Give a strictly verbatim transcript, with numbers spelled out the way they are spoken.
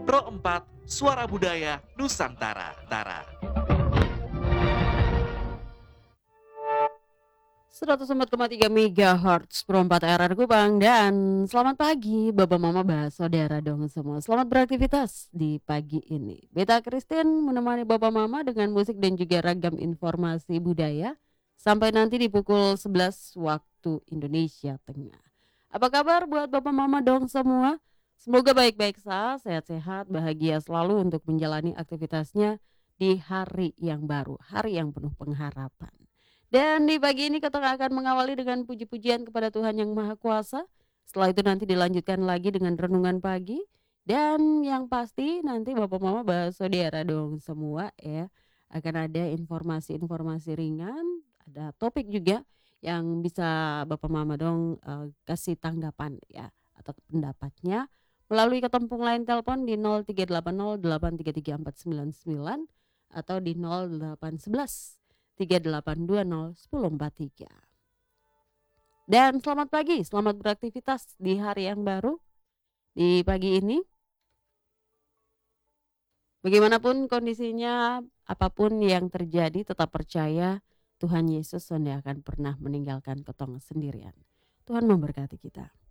Pro empat, Suara Budaya Nusantara. Tara. seratus empat koma tiga megahertz Pro empat R R Kupang, dan selamat pagi Bapak Mama Bah Saudara dong semua. Selamat beraktivitas di pagi ini. Beta Christine menemani Bapak Mama dengan musik dan juga ragam informasi budaya sampai nanti di pukul sebelas waktu Indonesia Tengah. Apa kabar buat Bapak Mama dong semua? Semoga baik-baik saja, sehat-sehat, bahagia selalu untuk menjalani aktivitasnya di hari yang baru, hari yang penuh pengharapan. Dan di pagi ini kita akan mengawali dengan puji-pujian kepada Tuhan Yang Maha Kuasa. Setelah itu nanti dilanjutkan lagi dengan renungan pagi. Dan yang pasti nanti Bapak Mama Bah Saudara dong semua ya. Akan ada informasi-informasi ringan, ada topik juga yang bisa Bapak Mama dong eh, kasih tanggapan ya atau pendapatnya melalui ketempung line telepon di nol tiga delapan nol delapan tiga tiga empat sembilan sembilan atau di nol delapan satu satu tiga delapan dua nol satu nol empat tiga. Dan selamat pagi, selamat beraktivitas di hari yang baru, di pagi ini. Bagaimanapun kondisinya, apapun yang terjadi, tetap percaya Tuhan Yesus tidak akan pernah meninggalkan ketong sendirian. Tuhan memberkati kita.